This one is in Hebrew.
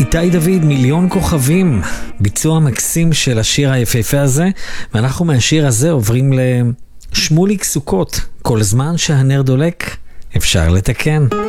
איתי דוד, מיליון כוכבים, ביצוע מקסים של השיר היפהפה הזה, ואנחנו מהשיר הזה עוברים לשמוליק סוכות, כל זמן שהנר דולק אפשר לתקן.